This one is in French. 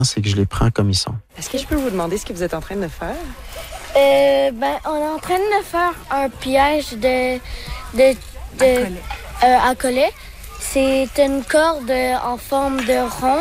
c'est que je les prends comme ils sont. Est-ce que je peux vous demander ce que vous êtes en train de faire? On est en train de faire un piège à collet. C'est une corde en forme de rond.